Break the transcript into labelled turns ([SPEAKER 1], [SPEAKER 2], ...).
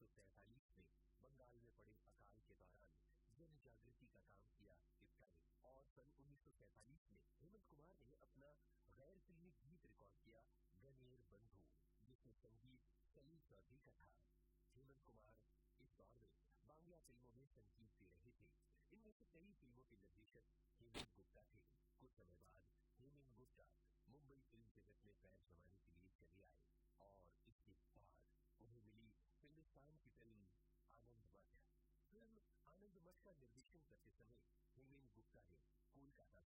[SPEAKER 1] 1947 में बंगाल में पड़े अकाल के दौरान जन जागृति का काम किया इप्टा ने। और सन 1947 में हेमंत कुमार ने अपना गैर फिल्मी गीत रिकॉर्ड किया गनेर बंधु, जिसमें संगीत सलील चौधरी का था। हेमंत कुमार इस दौर में बांग्ला फिल्मों में संगीत दे रहे थे। इनमें से कई फिल्मों के निर्देशक हेमंत गुप्ता थे। कुछ समय बाद हेमंत गुप्ता मुंबई फिल्म जगत में पैर जमाने के लिए चले आए और इसके बाद उन्हें मिली हिंदुस्तान की फिल्म आनंद मठ। फिल्म आनंद मठ का निर्देशन करते समय हेमंत गुप्ता ने कोलकाता